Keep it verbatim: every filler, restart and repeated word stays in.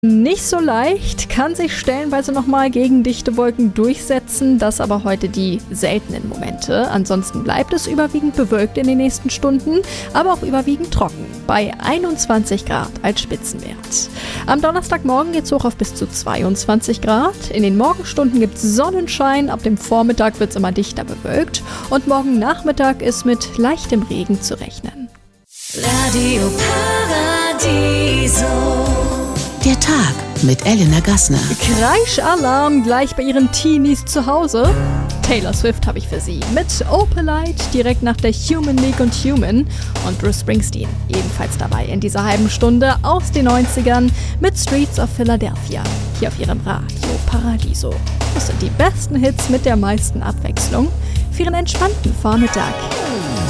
Nicht so leicht, kann sich stellenweise nochmal gegen dichte Wolken durchsetzen, das aber heute die seltenen Momente. Ansonsten bleibt es überwiegend bewölkt in den nächsten Stunden, aber auch überwiegend trocken, bei einundzwanzig Grad als Spitzenwert. Am Donnerstagmorgen geht es hoch auf bis zu zweiundzwanzig Grad. In den Morgenstunden gibt es Sonnenschein, ab dem Vormittag wird es immer dichter bewölkt und morgen Nachmittag ist mit leichtem Regen zu rechnen. Radio Paradiso. Der Tag mit Elena Gassner. Kreischalarm gleich bei ihren Teenies zu Hause. Taylor Swift habe ich für Sie mit Opalite direkt nach der Human League und Human und Bruce Springsteen ebenfalls dabei in dieser halben Stunde aus den neunzigern mit Streets of Philadelphia hier auf Ihrem Radio Paradiso. Das sind die besten Hits mit der meisten Abwechslung für Ihren entspannten Vormittag.